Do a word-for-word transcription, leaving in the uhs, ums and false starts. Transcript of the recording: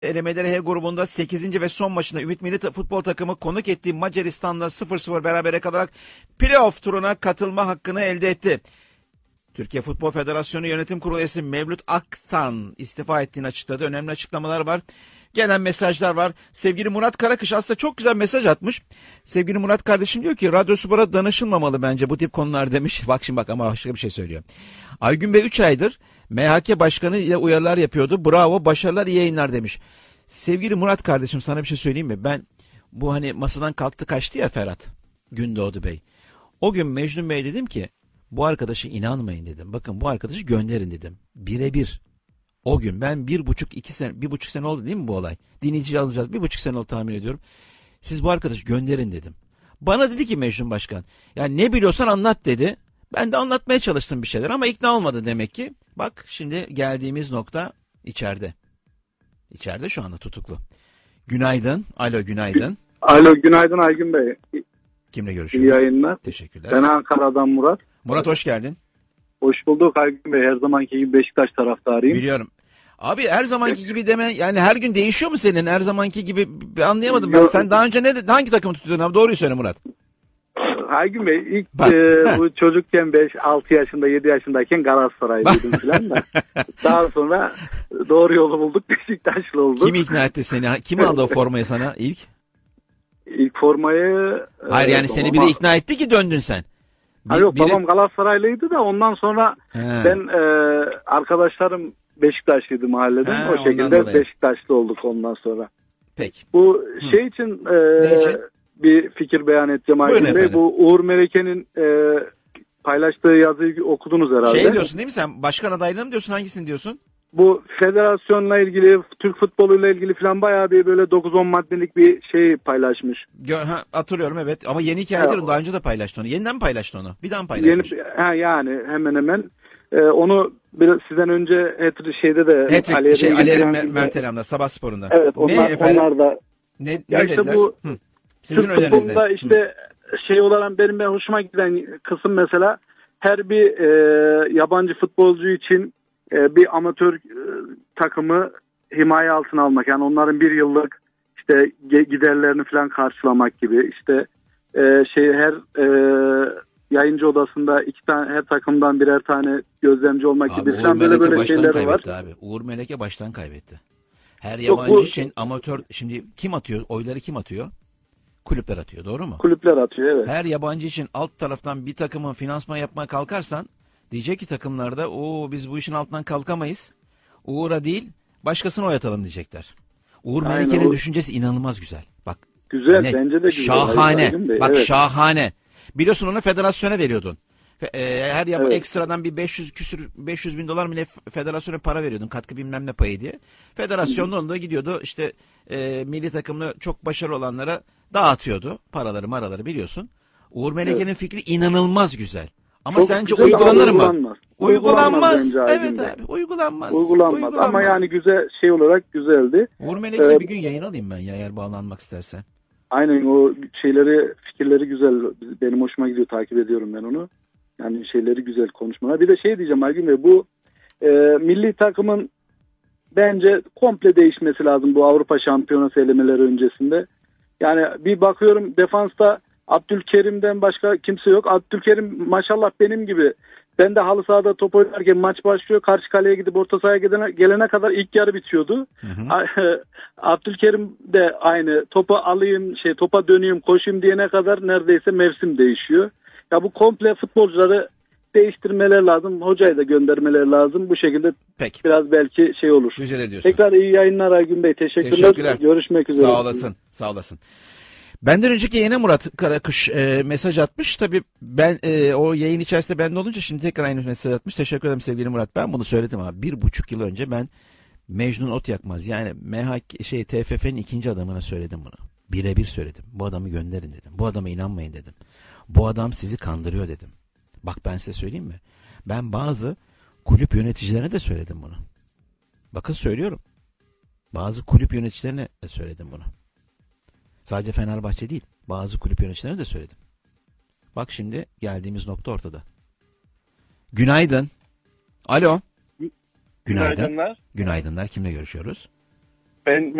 Elemeleri H grubunda sekizinci ve son maçında Ümit Milli Futbol Takımı konuk ettiği Macaristan'da sıfır sıfır berabere kalarak playoff turuna katılma hakkını elde etti. Türkiye Futbol Federasyonu Yönetim Kurulu üyesi Mevlüt Aktan istifa ettiğini açıkladı. Önemli açıklamalar var. Gelen mesajlar var. Sevgili Murat Karakış aslında çok güzel mesaj atmış. Sevgili Murat kardeşim diyor ki Radyo Spor'a danışılmamalı bence bu tip konular demiş. Bak şimdi bak ama başka bir şey söylüyor. Aygün Bey üç aydır M H K Başkanı ile uyarılar yapıyordu. Bravo, başarılar, iyi yayınlar demiş. Sevgili Murat kardeşim sana bir şey söyleyeyim mi? Ben bu hani masadan kalktı kaçtı ya Ferhat Gündoğdu Bey. O gün Mecnun Bey dedim ki bu arkadaşa inanmayın dedim. Bakın bu arkadaşı gönderin dedim. Birebir. O gün ben bir buçuk iki sene bir buçuk sene oldu değil mi bu olay? Dinleyici alacağız. Bir buçuk sene oldu tahmin ediyorum. Siz bu arkadaşı gönderin dedim. Bana dedi ki Mecnun Başkan ya ne biliyorsan anlat dedi. Ben de anlatmaya çalıştım bir şeyler ama ikna olmadı demek ki. Bak şimdi geldiğimiz nokta içeride. İçeride şu anda tutuklu. Günaydın. Alo günaydın. Alo günaydın Aygün Bey. Kimle görüşüyoruz? İyi yayınlar. Teşekkürler. Ben Ankara'dan Murat. Murat hoş geldin. Hoş bulduk Aygün Bey. Her zamanki gibi Beşiktaş taraftarıyım. Biliyorum. Abi her zamanki gibi deme yani her gün değişiyor mu senin her zamanki gibi anlayamadım ben. Yok. Sen daha önce ne hangi takımı tutuyordun abi doğruyu söyle Murat. Aygün Bey ilk Bak, e, bu çocukken beş altı yaşında yedi yaşındayken Galatasaraylıydım falan da. Daha sonra doğru yolu bulduk Beşiktaşlı olduk. Kim ikna etti seni? Kim aldı o formayı sana ilk? İlk formayı... Hayır e, yani seni babama... biri ikna etti ki döndün sen. Ha, yok biri... babam Galatasaraylıydı da ondan sonra He. ben e, arkadaşlarım Beşiktaşlıydı mahalleden. He, o şekilde Beşiktaşlı olduk ondan sonra. Peki. Bu Hı. şey için... E, için? Bir fikir beyan edeceğim Aygün Bey. Bu Uğur Meleke'nin e, paylaştığı yazıyı okudunuz herhalde. Şey diyorsun değil mi sen? Başkan adaylığı mı diyorsun? Hangisini diyorsun? Bu federasyonla ilgili, Türk futboluyla ilgili falan bayağı bir böyle dokuz on maddelik bir şey paylaşmış. Gö- ha, hatırlıyorum evet. Ama yeni hikayedir. Evet. Daha önce de paylaştı onu. Yeniden mi paylaştı onu? Bir daha mı paylaşmış? Yeni, ha, yani hemen hemen. E, onu biraz sizden önce Hatri şeyde de Hattrick, Ali şey, Ali Erim Mer- Mertelam'da Sabah Spor'unda. Evet onlar, ne efendim? onlar da. Ne, ya ne işte dediler? bu Hı. Sizin Türk futbolunda önerinizde. işte Hı. şey olarak benim de hoşuma giden kısım mesela her bir e, yabancı futbolcu için e, bir amatör e, takımı himaye altına almak. Yani onların bir yıllık işte giderlerini falan karşılamak gibi işte e, şey her e, yayıncı odasında iki tane her takımdan birer tane gözlemci olmak Abi, gibi Uğur falan böyle Meleke böyle şeyler var. Abi. Uğur Meleke baştan kaybetti. Her Yok, yabancı bu, için amatör şimdi kim atıyor? Oyları kim atıyor? Kulüpler atıyor doğru mu? Kulüpler atıyor evet. Her yabancı için alt taraftan bir takımın finansman yapmaya kalkarsan diyecek ki takımlarda o biz bu işin altından kalkamayız. Uğur'a değil başkasına oy atalım diyecekler. Uğur Aynen, Meleke'nin o... düşüncesi inanılmaz güzel. Bak güzel net, bence de güzel. şahane. Bey, Bak evet. şahane. Biliyorsun onu federasyona veriyordun. E, her yap evet. ekstradan bir beş yüz küsür beş yüz bin dolar mı ne federasyona para veriyordun katkı bilmem ne payı diye. Federasyonda da gidiyordu işte e, milli takımda çok başarılı olanlara dağıtıyordu paraları maraları biliyorsun. Uğur Meleke'nin evet. fikri inanılmaz güzel. Ama çok sence güzel, uygulanır mı? Uygulanmaz. Uygulanmaz. Evet abi uygulanmaz. uygulanmaz. Uygulanmaz. Ama yani güzel şey olarak güzeldi. Uğur Meleke'yi ee, bir gün yayın alayım ben ya eğer bağlanmak istersen. Aynen o şeyleri fikirleri güzel. Benim hoşuma gidiyor takip ediyorum ben onu. Yani şeyleri güzel konuşmalar. Bir de şey diyeceğim Aygün Bey bu e, milli takımın bence komple değişmesi lazım bu Avrupa Şampiyonası elemeleri öncesinde. Yani bir bakıyorum defansta Abdülkerim'den başka kimse yok. Abdülkerim maşallah benim gibi. Ben de halı sahada top oynarken maç başlıyor. Karşı kaleye gidip orta sahaya gelene, gelene kadar ilk yarı bitiyordu. Hı hı. Abdülkerim de aynı. Topa alayım, şey topa döneyim, koşayım diyene kadar neredeyse mevsim değişiyor. Ya bu komple futbolcuları değiştirmeler lazım. Hocayı da göndermeler lazım. Bu şekilde Peki. biraz belki şey olur. Güzel diyorsun. Tekrar iyi yayınlar Aygün Bey. Teşekkürler. Teşekkürler. Görüşmek üzere. Sağ olasın. Sağ olasın. Benden önceki yayına Murat Karakış e, mesaj atmış. Tabii ben e, o yayın içerisinde bende olunca şimdi tekrar aynı mesaj atmış. Teşekkür ederim sevgili Murat. Ben bunu söyledim abi. Bir buçuk yıl önce ben Mecnun Otyakmaz yani M H K, şey T F F'nin ikinci adamına söyledim bunu. Birebir söyledim. Bu adamı gönderin dedim. Bu adama inanmayın dedim. Bu adam sizi kandırıyor dedim. Bak ben size söyleyeyim mi? Ben bazı kulüp yöneticilerine de söyledim bunu. Bakın söylüyorum. Bazı kulüp yöneticilerine de söyledim bunu. Sadece Fenerbahçe değil. Bazı kulüp yöneticilerine de söyledim. Bak şimdi geldiğimiz nokta ortada. Günaydın. Alo. Günaydın. Günaydınlar. Günaydınlar. Kimle görüşüyoruz? Ben